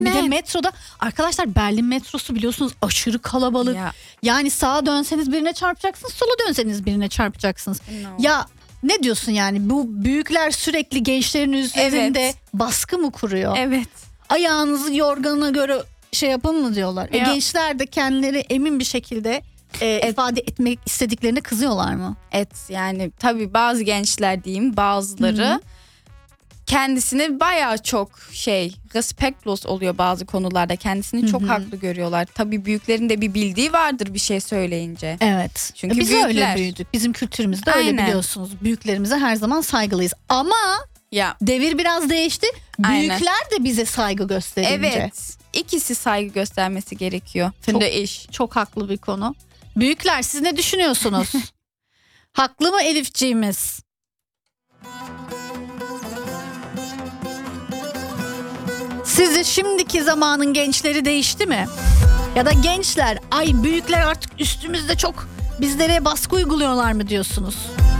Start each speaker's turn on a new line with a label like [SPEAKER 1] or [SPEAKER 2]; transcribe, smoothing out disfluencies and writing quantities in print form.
[SPEAKER 1] Bir de metroda arkadaşlar, Berlin metrosu biliyorsunuz aşırı kalabalık.
[SPEAKER 2] Ya.
[SPEAKER 1] Yani sağa dönseniz birine çarpacaksınız, sola dönseniz birine çarpacaksınız.
[SPEAKER 2] No.
[SPEAKER 1] Ya ne diyorsun yani, bu büyükler sürekli gençlerin üzerinde baskı mı kuruyor?
[SPEAKER 2] Evet.
[SPEAKER 1] Ayağınızı yorganına göre şey yapın mı diyorlar.
[SPEAKER 2] Ya.
[SPEAKER 1] Gençler de kendileri emin bir şekilde ifade etmek istediklerine kızıyorlar mı?
[SPEAKER 2] Evet, yani tabii bazı gençler diyeyim, bazıları kendisini bayağı çok respektlos oluyor bazı konularda. Kendisini çok haklı görüyorlar. Tabii büyüklerin de bir bildiği vardır bir şey söyleyince.
[SPEAKER 1] Evet.
[SPEAKER 2] Çünkü
[SPEAKER 1] biz
[SPEAKER 2] büyükler.
[SPEAKER 1] öyle büyüdük. Bizim kültürümüzde öyle,
[SPEAKER 2] Aynen.
[SPEAKER 1] biliyorsunuz. Büyüklerimize her zaman saygılıyız. Ama
[SPEAKER 2] Ya
[SPEAKER 1] devir biraz değişti.
[SPEAKER 2] Aynen.
[SPEAKER 1] Büyükler de bize saygı gösterince.
[SPEAKER 2] evet, ikisi saygı göstermesi gerekiyor.
[SPEAKER 1] Çok-
[SPEAKER 2] Şimdi iş.
[SPEAKER 1] Çok haklı bir konu. Büyükler, siz ne düşünüyorsunuz? Haklı mı Elifciğimiz? Sizce şimdiki zamanın gençleri değişti mi? Ya da gençler, ay büyükler artık üstümüzde çok bizlere baskı uyguluyorlar mı diyorsunuz?